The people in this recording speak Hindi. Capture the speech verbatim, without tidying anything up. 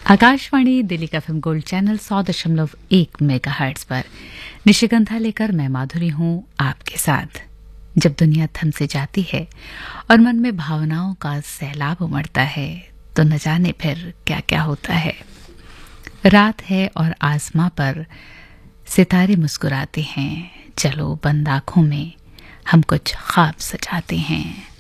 आकाशवाणी दिल्ली का एफएम गोल्ड चैनल सौ दशमलव एक मेगाहर्ट्ज पर निशिगंधा लेकर मैं माधुरी हूँ आपके साथ। जब दुनिया थम से जाती है और मन में भावनाओं का सैलाब उमड़ता है तो न जाने फिर क्या क्या होता है। रात है और आसमां पर सितारे मुस्कुराते हैं, चलो बंद आंखों में हम कुछ ख्वाब सजाते हैं।